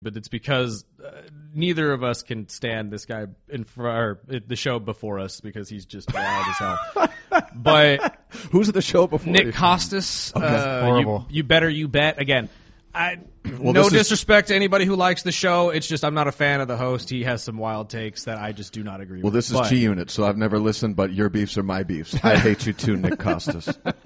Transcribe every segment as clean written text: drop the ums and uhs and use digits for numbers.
but it's because neither of us can stand this guy the show before us because he's just wild as hell. But who's at the show before? Nick Costas. horrible. You bet. Again, no disrespect to anybody who likes the show. It's just I'm not a fan of the host. He has some wild takes that I just do not agree with. Well, this is G-Unit, so I've never listened, but your beefs are my beefs. I hate you too, Nick Costas.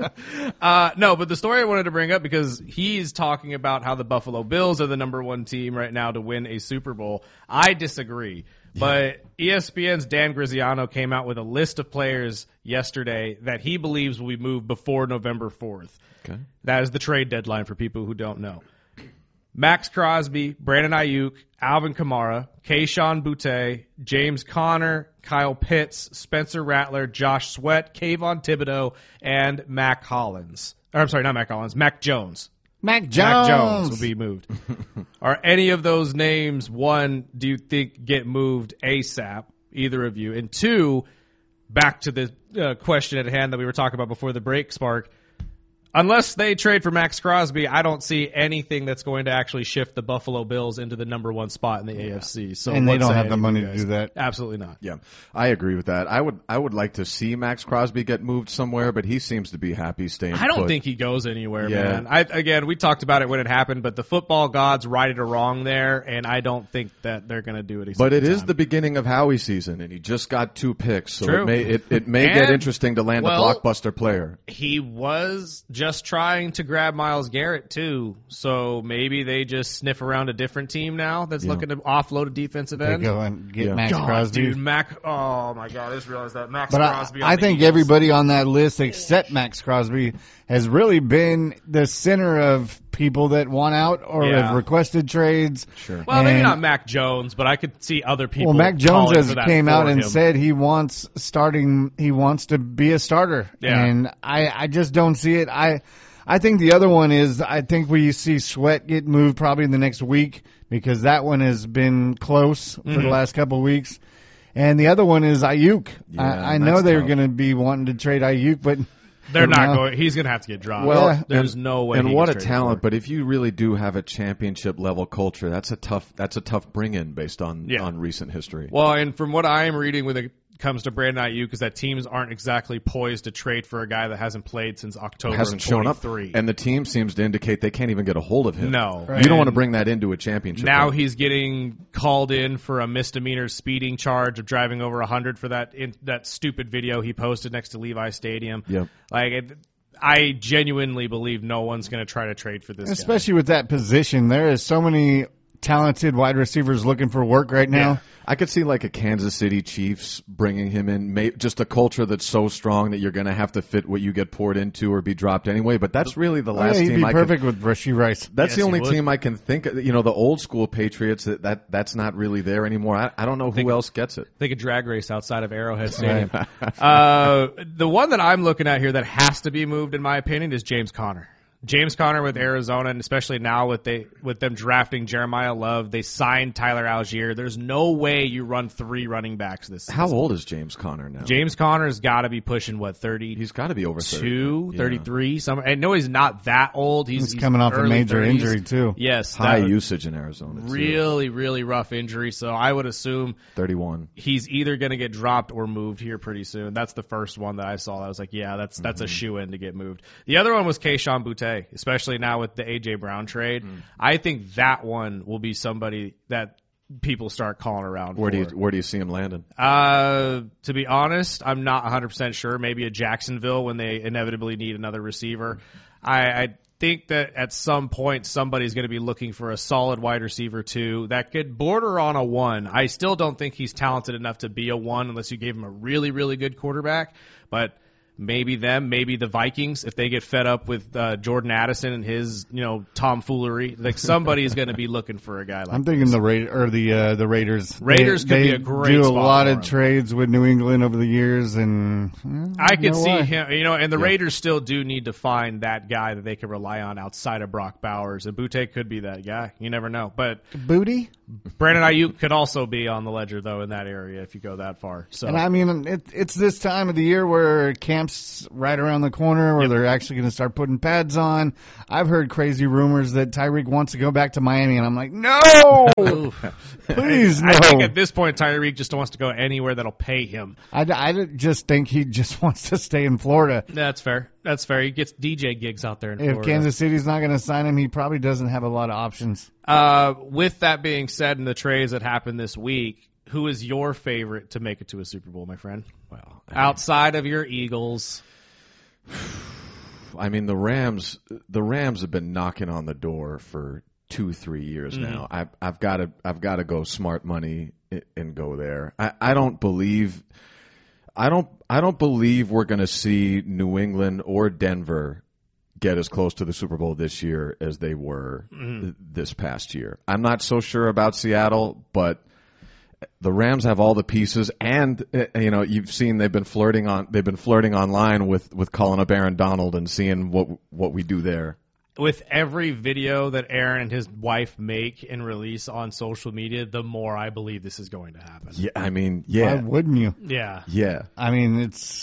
No, but the story I wanted to bring up because he's talking about how the Buffalo Bills are the number one team right now to win a Super Bowl. I disagree. But ESPN's Dan Graziano came out with a list of players yesterday that he believes will be moved before November 4th. Okay. That is the trade deadline for people who don't know. Max Crosby, Brandon Ayuk, Alvin Kamara, Kayshon Boutte, James Conner, Kyle Pitts, Spencer Rattler, Josh Sweat, Kayvon Thibodeau, and Mac Jones. Mac Jones Mac Jones will be moved. Are any of those names, one, do you think get moved ASAP, either of you? And two, back to the question at hand that we were talking about before the break, Spark. Unless they trade for Max Crosby, I don't see anything that's going to actually shift the Buffalo Bills into the number one spot in the AFC. So and they don't have the money to do that. Absolutely not. Yeah, I agree with that. I would like to see Max Crosby get moved somewhere, but he seems to be happy staying I don't put. think he goes anywhere, man. Again, we talked about it when it happened, but the football gods righted a wrong there, and I don't think that they're going to do it. But it is the beginning of Howie season, and he just got 2 picks, so True. it may get interesting to land a blockbuster player. He was just trying to grab Myles Garrett too, so maybe they just sniff around a different team now that's looking to offload a defensive end. They go and get Max Crosby. Dude, oh my God, I just realized that Max but Crosby. I think everybody on that list except Max Crosby has really been the center of people that want out or have requested trades. Sure. Well, maybe not Mac Jones, but I could see other people. Well, Mac Jones came out and him. said he wants to be a starter. Yeah. And I just don't see it. I think the other one is I think we see Sweat get moved probably in the next week because that one has been close for the last couple of weeks. And the other one is Ayuk. Yeah, I know they're going to be wanting to trade Ayuk, but they're not going. He's going to have to get dropped. Well, there's no way. And he what a gets talent! for. But if you really do have a championship level culture, that's a tough bring in based on recent history. Well, and from what I am reading when it comes to Brandon Ayuk, is that teams aren't exactly poised to trade for a guy that hasn't played since October. Hasn't shown up, and the team seems to indicate they can't even get a hold of him. No, you don't want to bring that into a championship. Now he's getting called in for a misdemeanor speeding charge of driving over 100 for that stupid video he posted next to Levi Stadium. Yep. I genuinely believe no one's going to try to trade for this especially with that position. There is so many talented wide receivers looking for work right now. Yeah. I could see like a Kansas City Chiefs bringing him in, just a culture that's so strong that you're going to have to fit what you get poured into or be dropped anyway. But that's really the last he'd team. Be I perfect with Rashee Rice. That's the only team I can think of. You know, the old school Patriots. That's not really there anymore. I don't know who else gets it. Think a drag race outside of Arrowhead Stadium. The one that I'm looking at here that has to be moved, in my opinion, is James Conner. James Conner with Arizona, and especially now with them drafting Jeremiah Love, they signed Tyler Algier. There's no way you run 3 running backs this season. How old is James Conner now? James Conner's got to be pushing, 30? He's got to be over 30. 33. I know he's not that old. He's coming off a major 30s. Injury, too. Yes. High usage in Arizona, too. Really, really rough injury. So I would assume 31. He's either going to get dropped or moved here pretty soon. That's the first one that I saw. I was like, yeah, that's a shoe-in to get moved. The other one was Kayshon Boutte, especially now with the A.J. Brown trade. I think that one will be somebody that people start calling around Where do you see him landing? To be honest, I'm not 100% sure. Maybe a Jacksonville when they inevitably need another receiver. I think that at some point somebody's going to be looking for a solid wide receiver too that could border on a 1. I still don't think he's talented enough to be a 1 unless you gave him a really, really good quarterback. But maybe the Vikings, if they get fed up with Jordan Addison and his, tomfoolery, like somebody's going to be looking for a guy like I'm thinking the Raiders. Raiders could be a great do a spot lot for of him. trades with New England over the years, and I could see him, and the Raiders still do need to find that guy that they can rely on outside of Brock Bowers, and Boutte could be that guy. You never know. But Booty? Brandon Ayuk could also be on the ledger, though, in that area if you go that far. So, and I mean, it's this time of the year where Cam camp's right around the corner where they're actually going to start putting pads on. I've heard crazy rumors that Tyreek wants to go back to Miami, and I'm like, no, please no. I think at this point, Tyreek just wants to go anywhere that'll pay him. I just think he just wants to stay in Florida. That's fair. That's fair. He gets DJ gigs out there in If Florida. Kansas City's not going to sign him, he probably doesn't have a lot of options. With that being said, in the trades that happened this week, who is your favorite to make it to a Super Bowl, my friend? Well, Outside of your Eagles. I mean, the Rams have been knocking on the door for 2-3 years now. I've got to go smart money and go there. I don't believe we're going to see New England or Denver get as close to the Super Bowl this year as they were this past year. I'm not so sure about Seattle, but the Rams have all the pieces, and you've seen they've been flirting online with calling up Aaron Donald and seeing what we do there. With every video that Aaron and his wife make and release on social media, the more I believe this is going to happen. Yeah, I mean, yeah. Why wouldn't you? Yeah. Yeah. I mean,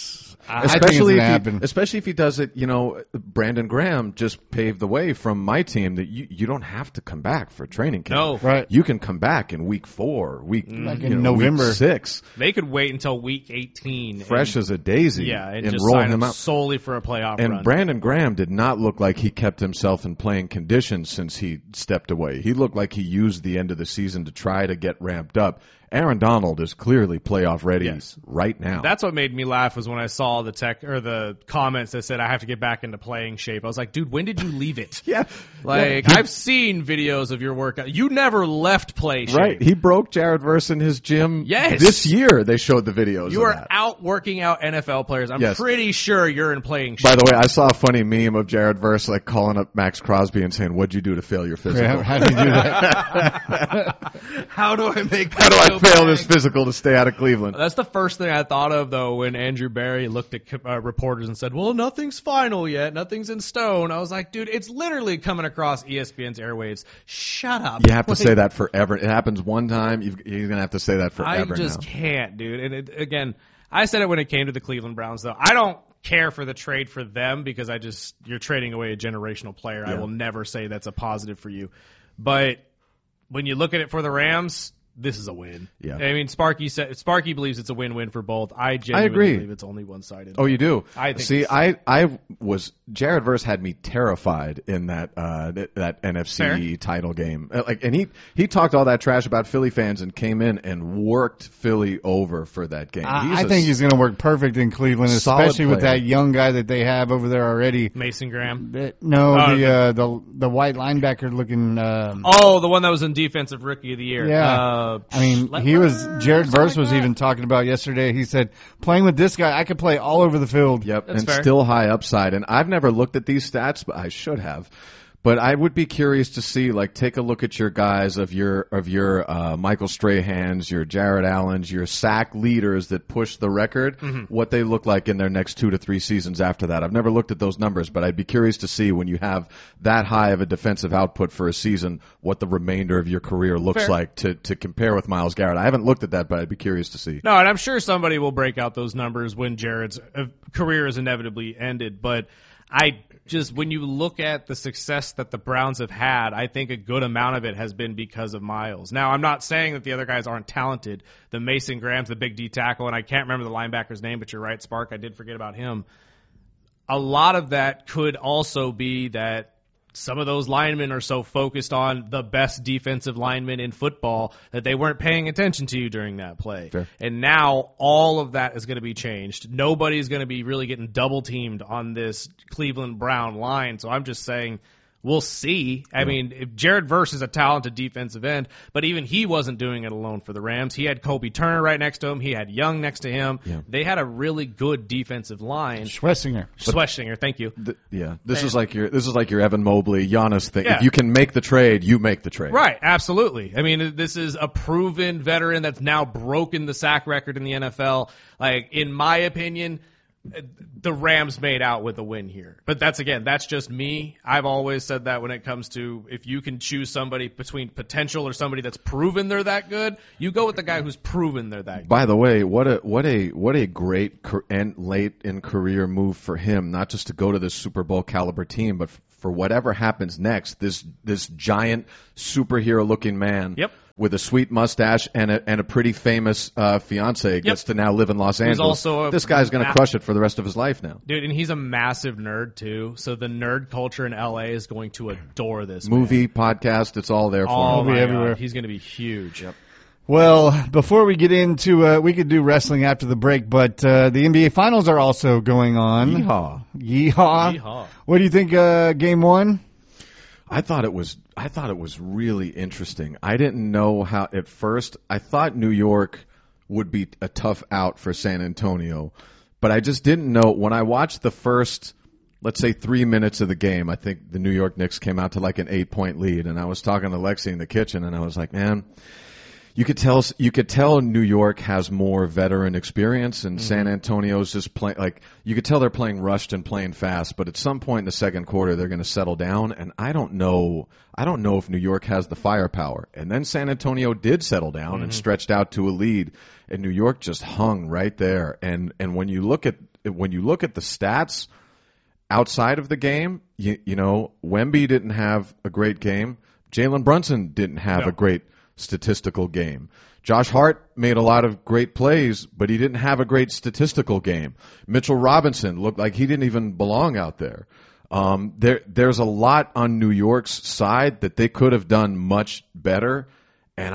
I think it's going to happen. Especially if he does it, Brandon Graham just paved the way from my team that you don't have to come back for training camp. No. Right. You can come back in week 4, in November. week 6. They could wait until week 18. Fresh as a daisy. Yeah, and and just roll sign him him out. solely for a playoff And run. Brandon Graham did not look like he kept himself in playing condition since he stepped away. He looked like he used the end of the season to try to get ramped up. Aaron Donald is clearly playoff ready right now. That's what made me laugh was when I saw the comments that said I have to get back into playing shape. I was like, dude, when did you leave it? Yeah. I've seen videos of your workout. You never left play shape. Right. He broke Jared Verse in his gym Yes. this year. They showed the videos You of are that. out working out NFL players. I'm Yes. pretty sure you're in playing shape. By the way, I saw a funny meme of Jared Verse calling up Max Crosby and saying, "What'd you do to fail your physical? How do you do that? How do I make How do I fail this physical to stay out of Cleveland?" That's the first thing I thought of, though, when Andrew Barry looked at reporters and said, well, nothing's final yet. Nothing's in stone. I was like, dude, it's literally coming across ESPN's airwaves. Shut up. You have to say that forever. It happens one time. You're going to have to say that forever I just now. can't, dude. And again, I said it when it came to the Cleveland Browns, though. I don't care for the trade for them because you're trading away a generational player. Yeah. I will never say that's a positive for you. But when you look at it for the Rams, this is a win. Yeah. I mean, Sparky believes it's a win-win for both. I genuinely agree. believe it's only one-sided. Oh, you do? I think See, it's- Jared Verse had me terrified in that NFC Fair. title game. And he talked all that trash about Philly fans and came in and worked Philly over for that game. I think he's going to work perfect in Cleveland, Solid especially with player. that young guy that they have over there already. Mason Graham. The white linebacker looking. Oh, the one that was in Defensive Rookie of the Year. Yeah. I mean, Jared Verse was even talking about yesterday. He said, playing with this guy, I could play all over the field. Yep, That's and fair. still high upside. And I've never looked at these stats, but I should have. But I would be curious to see, take a look at your guys of your Michael Strahans, your Jared Allens, your sack leaders that push the record, what they look like in their next 2 to 3 seasons after that. I've never looked at those numbers, but I'd be curious to see when you have that high of a defensive output for a season, what the remainder of your career looks Fair. like to compare with Myles Garrett. I haven't looked at that, but I'd be curious to see. No, and I'm sure somebody will break out those numbers when Jared's career is inevitably ended. But when you look at the success that the Browns have had, I think a good amount of it has been because of Myles. Now, I'm not saying that the other guys aren't talented. The Mason Graham's the big D tackle, and I can't remember the linebacker's name, but you're right, Spark. I did forget about him. A lot of that could also be that some of those linemen are so focused on the best defensive lineman in football that they weren't paying attention to you during that play. Fair. And now all of that is going to be changed. Nobody's going to be really getting double teamed on this Cleveland Brown line. So I'm just saying we'll see. I mean, if Jared Verse is a talented defensive end, but even he wasn't doing it alone for the Rams. He had Kobe Turner right next to him. He had Young next to him. Yeah. They had a really good defensive line. Schlesinger. Thank you. This is like your Evan Mobley, Giannis thing. Yeah. If you can make the trade, you make the trade. Right, absolutely. I mean, this is a proven veteran that's now broken the sack record in the NFL. In my opinion, the Rams made out with a win here. But that's just me. I've always said that when it comes to if you can choose somebody between potential or somebody that's proven they're that good, you go with the guy who's proven they're that good. By the way, what a great and late in career move for him, not just to go to this Super Bowl caliber team, but for whatever happens next, this giant superhero looking man. Yep. With a sweet mustache and a pretty famous fiance gets to now live in Los Angeles. This guy's going to crush it for the rest of his life now. Dude, and he's a massive nerd, too. So the nerd culture in L.A. is going to adore this movie, man. Podcast, it's all there for him. Oh, my everywhere. God. He's going to be huge. Yep. Well, before we get into, we could do wrestling after the break, but the NBA Finals are also going on. Yeehaw. Yeehaw. What do you think, Game 1? I thought it was really interesting. I didn't know how at first. I thought New York would be a tough out for San Antonio, but I just didn't know when I watched the first, let's say 3 minutes of the game. I think the New York Knicks came out to like an 8-point lead, and I was talking to Lexi in the kitchen, and I was like, man, you could tell New York has more veteran experience, and San Antonio's just playing like you could tell they're playing rushed and playing fast. But at some point in the second quarter, they're going to settle down, and I don't know if New York has the firepower. And then San Antonio did settle down and stretched out to a lead, and New York just hung right there. And when you look at the stats outside of the game, you know, Wemby didn't have a great game. Jalen Brunson didn't have a great statistical game. Josh Hart made a lot of great plays, but he didn't have a great statistical game. Mitchell Robinson looked like he didn't even belong out there. There's a lot on New York's side that they could have done much better. And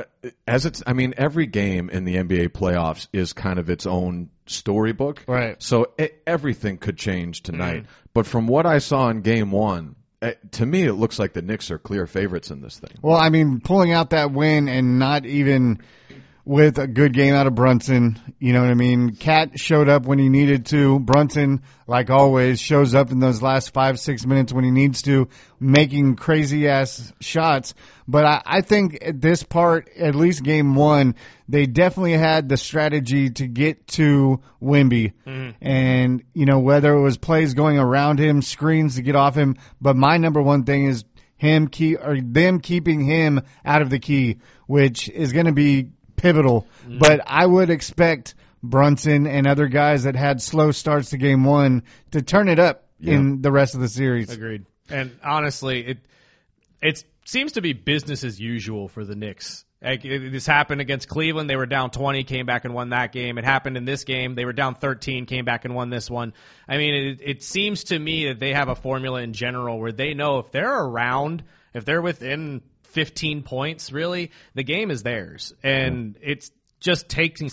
every game in the NBA playoffs is kind of its own storybook. Right. So everything could change tonight. But from what I saw in Game 1, to me, it looks like the Knicks are clear favorites in this thing. Well, I mean, pulling out that win and not even with a good game out of Brunson, you know what I mean? Cat showed up when he needed to. Brunson, like always, shows up in those last 5-6 minutes when he needs to, making crazy-ass shots. But I think at this part, at least Game 1, they definitely had the strategy to get to Wemby. And, you know, whether it was plays going around him, screens to get off him. But my number one thing is them keeping him out of the key, which is going to be pivotal. But I would expect Brunson and other guys that had slow starts to Game 1 to turn it up in the rest of the series. Agreed. And honestly, it seems to be business as usual for the Knicks. This happened against Cleveland. They were down 20, came back and won that game. It happened in this game. They were down 13, came back and won this one. I mean, it seems to me that they have a formula in general where they know if they're around, if they're within 15 points, really, the game is theirs. And it's taking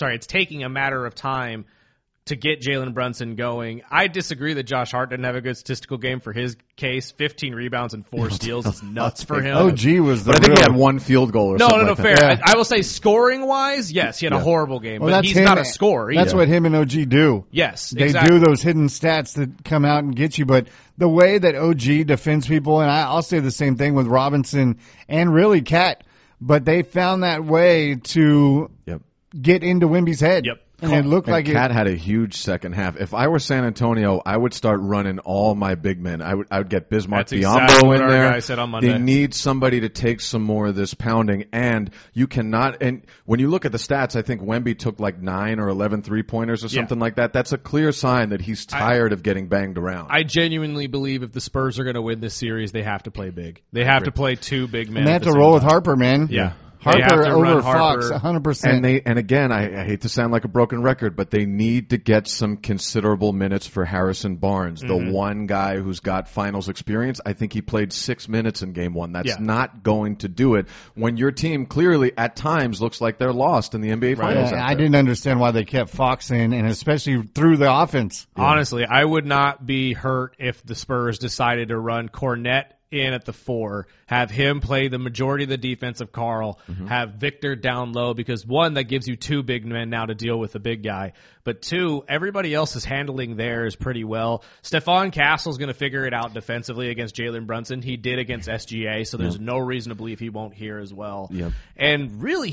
a matter of time to get Jalen Brunson going. I disagree that Josh Hart didn't have a good statistical game for his case. 15 rebounds and 4 steals is nuts for him. OG was the But I think he had one field goal or something. No, fair. Yeah. I will say scoring-wise, yes, he had a horrible game, Well, but he's not a scorer either. That's what him and OG do. Yes, They exactly. do those hidden stats that come out and get you. But the way that OG defends people, and I'll say the same thing with Robinson and really Cat, but they found that way to get into Wemby's head. Yep. And it looked like Cat had a huge second half. If I were San Antonio, I would start running all my big men. I would get Bismarck That's exactly Biyombo what in our there. guy said on Monday. They need somebody to take some more of this pounding, and you cannot. And when you look at the stats, I think Wemby took like 9 or 11 3-pointers or something like that. That's a clear sign that he's tired of getting banged around. I genuinely believe if the Spurs are going to win this series, they have to play big. They have to play 2 big men. and they have to roll with Harper, man. Yeah. Harper over Harper. Fox, 100%. And again, I hate to sound like a broken record, but they need to get some considerable minutes for Harrison Barnes, the one guy who's got finals experience. I think he played 6 minutes in Game 1. That's not going to do it when your team clearly at times looks like they're lost in the NBA Finals. Yeah, I didn't understand why they kept Fox in, and especially through the offense. Honestly, I would not be hurt if the Spurs decided to run Cornette in at the 4, have him play the majority of the defense of Karl, have Victor down low, because 1, that gives you 2 big men now to deal with the big guy, but 2, everybody else is handling theirs pretty well. Stephon Castle's going to figure it out defensively against Jalen Brunson. He did against SGA, so there's no reason to believe he won't here as well. And really, he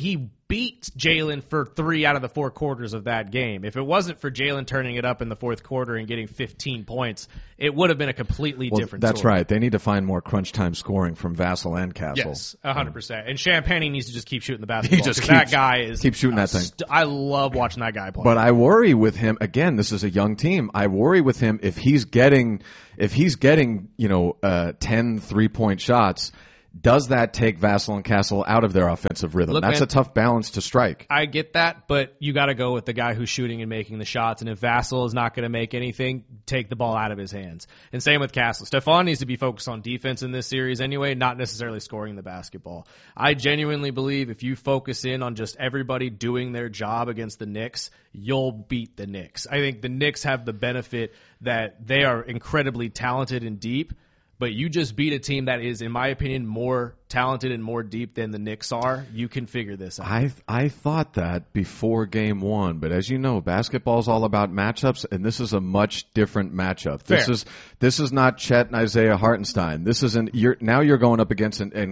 beat Jalen for 3 out of the 4 quarters of that game. If it wasn't for Jalen turning it up in the fourth quarter and getting 15 points, it would have been a completely different That's story. right. They need to find more crunch time scoring from Vassell and Castle. Yes, 100%. And Champagne needs to just keep shooting the basketball. He just that guy is keep shooting that thing. I love watching that guy play. But I worry with him again. This is a young team. I worry with him if he's getting 10 3-point shots. Does that take Vassell and Castle out of their offensive rhythm? Look, That's man, a tough balance to strike. I get that, but you got to go with the guy who's shooting and making the shots. And if Vassell is not going to make anything, take the ball out of his hands. And same with Castle. Stephon needs to be focused on defense in this series anyway, not necessarily scoring the basketball. I genuinely believe if you focus in on just everybody doing their job against the Knicks, you'll beat the Knicks. I think the Knicks have the benefit that they are incredibly talented and deep, but you just beat a team that is, in my opinion, more talented and more deep than the Knicks are. You can figure this out. I thought that before game 1, but as you know, basketball is all about matchups, and this is a much different matchup. Fair. This is not Chet and Isaiah Hartenstein. This isn't. Now you're going up against an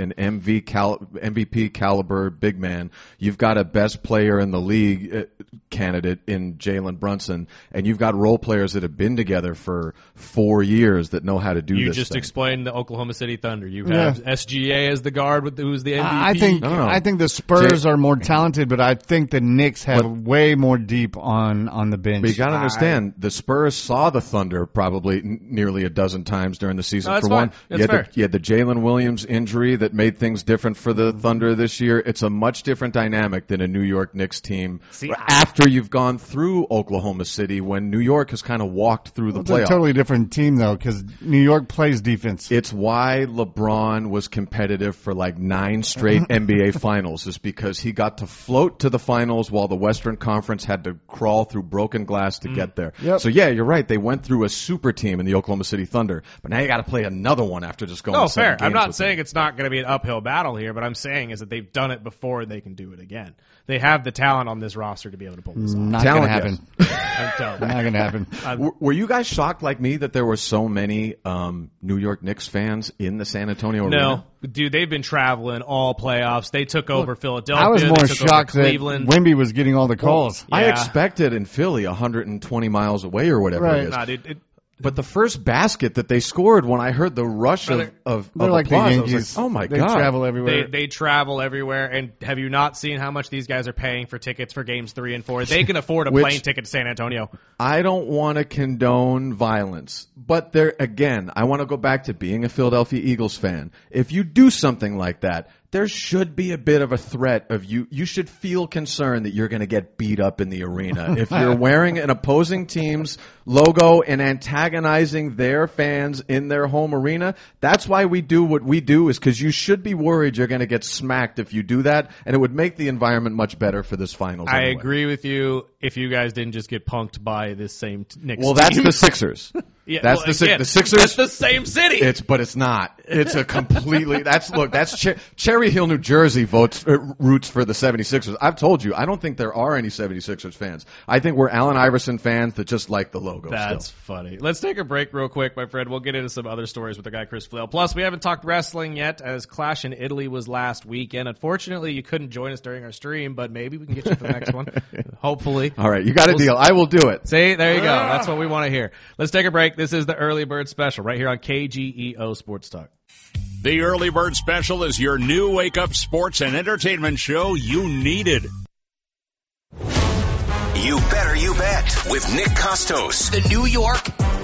MVP caliber big man. You've got a best player in the league candidate in Jalen Brunson, and you've got role players that have been together for 4 years that know how to do this. You just thing. explained the Oklahoma City Thunder. You have SGA as the guard, who's the MVP. I think the Spurs are more talented, but I think the Knicks have way more deep on the bench. But you got to understand, the Spurs saw the Thunder probably nearly a dozen times during the season. No, for fine. one, That's fair. You had the Jalen Williams injury that made things different for the Thunder this year. It's a much different dynamic than a New York Knicks team after you've gone through Oklahoma City, when New York has kind of walked through the playoffs. It's a totally different team, though, because New York plays defense. It's why LeBron was competitive for like 9 straight NBA finals, is because he got to float to the finals while the Western Conference had to crawl through broken glass to get there. Yep. So yeah, you're right. They went through a super team in the Oklahoma City Thunder, but now you got to play another one after just going. No, 7 fair. games I'm not with saying them. it's not going to be an uphill battle here, but I'm saying is that they've done it before and they can do it again. They have the talent on this roster to be able to pull this off. Not going to happen. I'm telling you. Not going to happen. Were you guys shocked like me that there were so many New York Knicks fans in the San Antonio arena? No, dude, they've been traveling all playoffs. They took over Philadelphia. I was more they took shocked over that Cleveland. Wemby was getting all the calls. I Yeah. expected in Philly 120 miles away or whatever Right. it is. Nah, dude, But the first basket that they scored, when I heard the rush of They're like the applause, I was Yankees. like, oh my they God. travel everywhere. They travel everywhere, and have you not seen how much these guys are paying for tickets for games 3 and 4? They can afford a plane ticket to San Antonio. I don't want to condone violence, but there again, I want to go back to being a Philadelphia Eagles fan. If you do something like that, there should be a bit of a threat of you. You should feel concerned that you're going to get beat up in the arena. If you're wearing an opposing team's logo and antagonizing their fans in their home arena, that's why we do what we do, is because you should be worried you're going to get smacked if you do that, and it would make the environment much better for this finals. I anyway. agree with you if you guys didn't just get punked by this same Knicks Well, that's team. the Sixers. Yeah, That's well, the again, Sixers. That's the same city. But it's not. It's a completely. That's Cherry Hill, New Jersey roots for the 76ers. I've told you, I don't think there are any 76ers fans. I think we're Allen Iverson fans that just like the logo. That's still. funny. Let's take a break real quick, my friend. We'll get into some other stories with the guy Chris Flail. Plus, we haven't talked wrestling yet, as Clash in Italy was last weekend. Unfortunately, you couldn't join us during our stream, but maybe we can get you for the next one. Hopefully. All right, you got a deal. I will do it. See, there you go. That's what we want to hear. Let's take a break. This is the Early Bird Special right here on KGEO Sports Talk. The Early Bird Special is your new wake-up sports and entertainment show you needed. You Better You Bet with Nick Costos. The New York